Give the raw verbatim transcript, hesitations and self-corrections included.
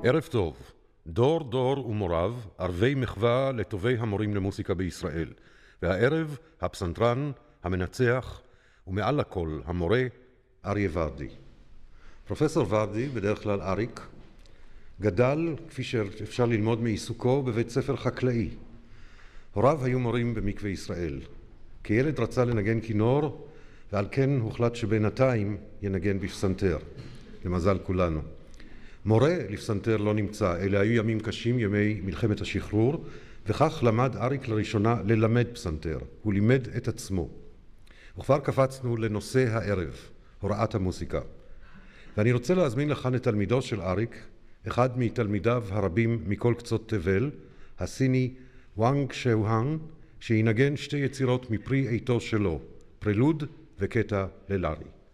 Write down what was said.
ערב טוב, דור דור ומוריו, ערבי מחווה לטובי המורים למוסיקה בישראל. והערב הפסנתרן, המנצח, ומעל הכל המורה, אריה ורדי. פרופסור ורדי, בדרך כלל אריק, גדל, כפי שאפשר ללמוד מעיסוקו, בבית ספר חקלאי. הוריו היו מורים במקווה ישראל. כילד רצה לנגן כינור, ועל כן הוחלט שבינתיים ינגן בפסנתר, למזל כולנו. מורה לפסנתר לא נמצא, אלה היו ימים קשים, ימי מלחמת השחרור, וכך למד אריק לראשונה ללמד פסנתר. הוא לימד את עצמו. וכבר קפצנו לנושא הערב, הוראת המוסיקה. ואני רוצה להזמין לכאן את תלמידו של אריק, אחד מתלמידיו הרבים מכל קצות תבל, הסיני וואנג שאוהאן, שינגן שתי יצירות מפרי עיתו שלו, פרלוד וקטע ללארי.